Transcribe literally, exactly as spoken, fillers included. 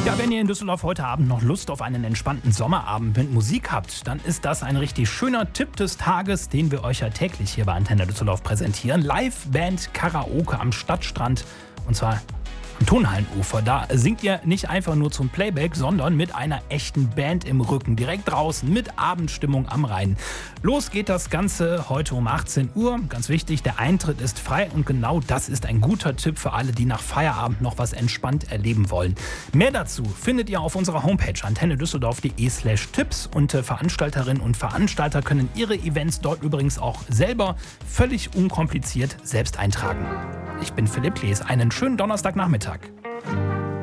Ja, wenn ihr in Düsseldorf heute Abend noch Lust auf einen entspannten Sommerabend mit Musik habt, dann ist das ein richtig schöner Tipp des Tages, den wir euch ja täglich hier bei Antenne Düsseldorf präsentieren. Live-Band Karaoke am Stadtstrand, und zwar am Turnhallenufer. Da singt ihr nicht einfach nur zum Playback, sondern mit einer echten Band im Rücken, direkt draußen mit Abendstimmung am Rhein. Los geht das Ganze heute um achtzehn Uhr. Ganz wichtig, der Eintritt ist frei und genau das ist ein guter Tipp für alle, die nach Feierabend noch was entspannt erleben wollen. Mehr dazu findet ihr auf unserer Homepage antennedüsseldorf.de slash Tipps und Veranstalterinnen und Veranstalter können ihre Events dort übrigens auch selber völlig unkompliziert selbst eintragen. Ich bin Philipp Klees. Einen schönen Donnerstagnachmittag.